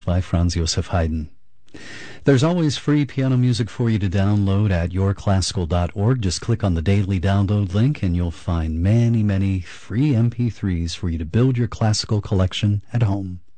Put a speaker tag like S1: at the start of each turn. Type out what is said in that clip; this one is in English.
S1: by Franz Josef Haydn. There's always free piano music for you to download at yourclassical.org. Just click on the daily download link and you'll find many, many free MP3s for you to build your classical collection at home.